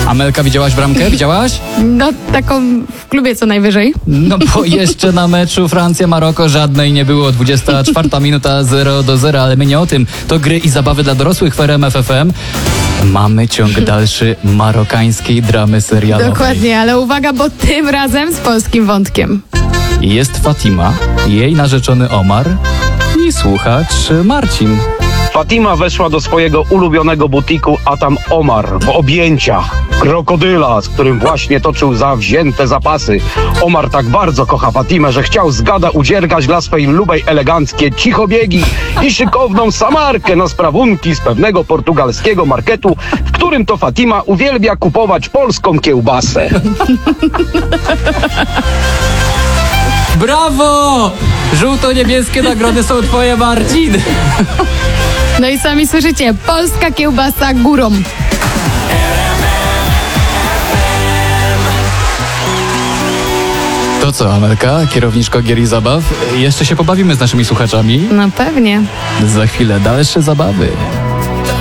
Amelka, widziałaś bramkę? Widziałaś? No, taką w klubie co najwyżej. No bo jeszcze na meczu Francja-Maroko żadnej nie było. 24 minuta 0-0, ale my nie o tym. To gry i zabawy dla dorosłych w RMF FM. Mamy ciąg dalszy marokańskiej dramy serialowej. Dokładnie, ale uwaga, bo tym razem z polskim wątkiem. Jest Fatima, jej narzeczony Omar i słuchacz Marcin. Fatima weszła do swojego ulubionego butiku, a tam Omar w objęciach krokodyla, z którym właśnie toczył zawzięte zapasy. Omar tak bardzo kocha Fatimę, że chciał z gada udziergać dla swej lubej eleganckie cichobiegi i szykowną samarkę na sprawunki z pewnego portugalskiego marketu, w którym to Fatima uwielbia kupować polską kiełbasę. Brawo! Żółto-niebieskie nagrody są twoje, Marcin. No i sami słyszycie, polska kiełbasa górą. To co, Amelka, kierowniczko gier i zabaw? Jeszcze się pobawimy z naszymi słuchaczami. No pewnie. Za chwilę dalsze zabawy.